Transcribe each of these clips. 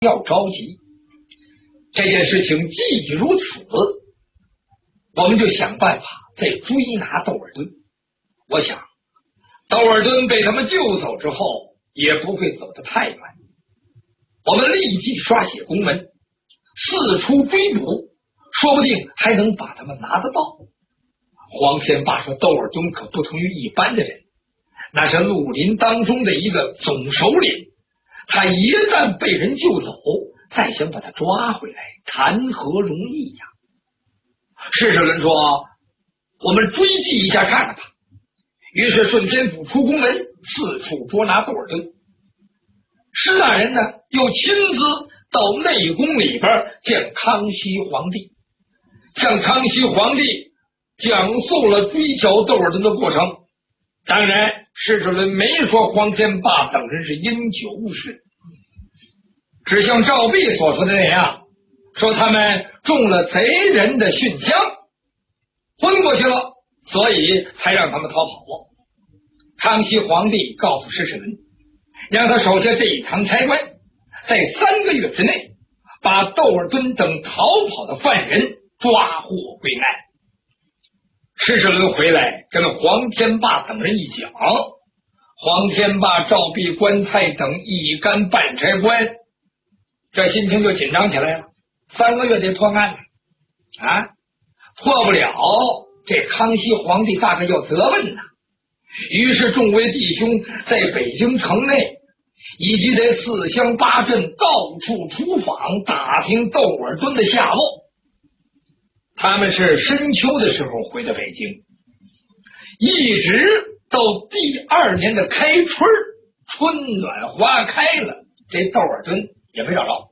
要着急。这件事情既如此，我们就想办法再追拿窦尔敦。我想窦尔敦被他们救走之后也不会走得太远，我们立即刷写公文，四处追捕，说不定还能把他们拿得到。黄天霸说，窦尔敦可不同于一般的人，那是绿林当中的一个总首领，他一旦被人救走，再想把他抓回来，谈何容易呀？施世伦说，我们追击一下看看吧。于是顺天府出公文，四处捉拿窦尔敦。施大人呢，又亲自到内宫里边见康熙皇帝，向康熙皇帝讲述了追剿窦尔敦的过程。当然施世伦没说黄天霸等人是因酒误事，只像赵弼所说的那样，说他们中了贼人的熏香，昏过去了，所以才让他们逃跑。康熙皇帝告诉施世伦，让他手下这一堂差官在3个月之内把窦尔敦等逃跑的犯人抓获归案。施世伦回来跟黄天霸等人一讲，黄天霸、赵弼、关蔡等一干办差官这心情就紧张起来了。3个月得破案了啊，破不了，这康熙皇帝大概要责问呐。于是众位弟兄在北京城内以及在4乡8镇到处出访，打听窦尔敦的下落。他们是深秋的时候回的北京，一直到第2年的开春，春暖花开了，这窦尔敦也没找着。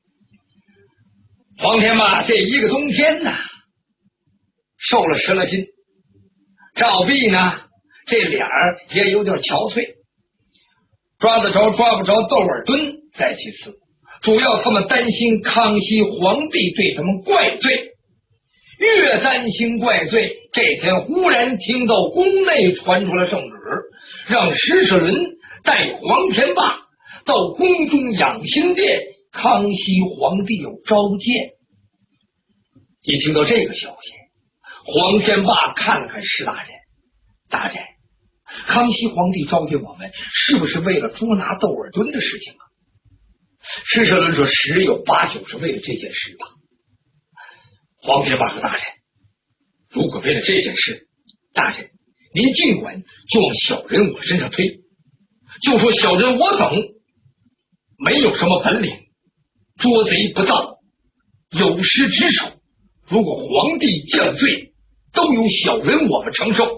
黄天霸这一个冬天呢，瘦了10来斤，赵弼呢这脸儿也有点憔悴，抓得着抓不着窦尔敦再其次，主要他们担心康熙皇帝对他们怪罪。越担心怪罪，这天忽然听到宫内传出了圣旨，让施世伦带黄天霸到宫中养心殿，康熙皇帝有召见。一听到这个消息，黄天霸看了看施大人，大人，康熙皇帝召见我们，是不是为了捉拿窦尔敦的事情啊？施世伦说，十有八九是为了这件事吧。黄天霸说，大人，如果为了这件事，大人您尽管就往小人我身上推，就说小人我等没有什么本领，捉贼不到，有失职守，如果皇帝降罪，都由小人我们承受。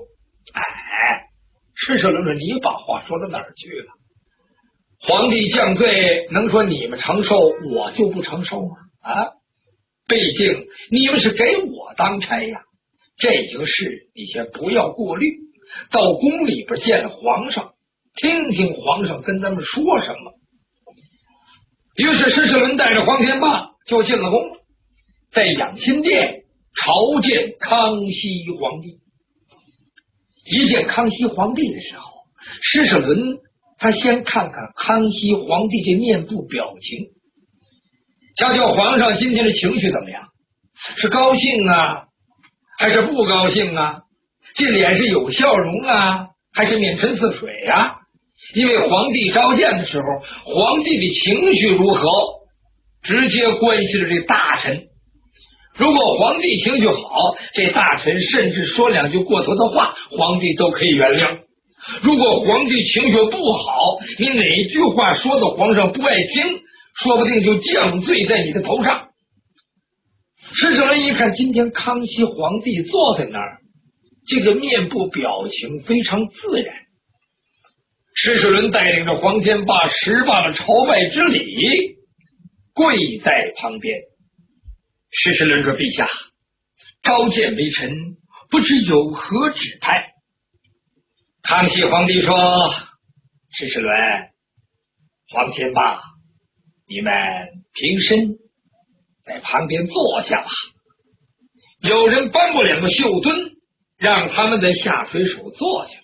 施世伦说，你把话说到哪儿去了？皇帝降罪能说你们承受我就不承受吗？啊，毕竟你们是给我当差呀。这件事你先不要过虑，到宫里边见了皇上，听听皇上跟他们说什么。于是施世伦带着黄天霸就进了宫，在养心殿朝见康熙皇帝。一见康熙皇帝的时候，施世伦他先看看康熙皇帝这面部表情，瞧瞧皇上今天的情绪怎么样，是高兴啊还是不高兴啊？这脸是有笑容啊还是面沉似水啊？因为皇帝召见的时候，皇帝的情绪如何直接关系着这大臣。如果皇帝情绪好，这大臣甚至说2句过头的话，皇帝都可以原谅。如果皇帝情绪不好，你哪句话说的皇上不爱听，说不定就降罪在你的头上。施世伦一看今天康熙皇帝坐在那儿，这个面部表情非常自然。施世伦带领着黄天霸10罢了朝拜之礼，跪在旁边。施世伦说，陛下，召见微臣，不知有何指派？康熙皇帝说，施世伦、黄天霸，你们平身在旁边坐下吧。有人搬过2个袖墩，让他们在下水手坐下。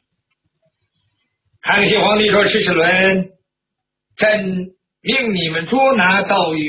康熙皇帝说，施世伦，朕命你们捉拿盗狱